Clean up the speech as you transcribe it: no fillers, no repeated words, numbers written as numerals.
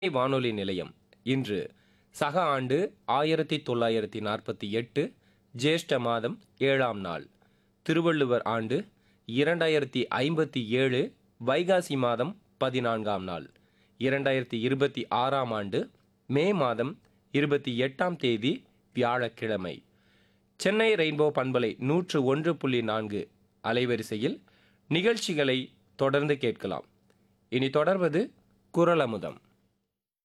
வானொலி நிலையம் இன்று சக ஆண்டு 1948 ஜேஷ்ட மாதம் 7ஆம் நாள், திருவள்ளுவர் ஆண்டு 2057 வைகாசி மாதம் 14ஆம் நாள், 2026ஆம் ஆண்டு மே மாதம் 28ஆம் தேதி வியாழக்கிழமை. சென்னை ரெயின்போ பண்பலை 101.4 அலைவரிசையில் நிகழ்ச்சிகளை தொடர்ந்து கேட்கலாம். இனி தொடர்வது குரலமுதம்.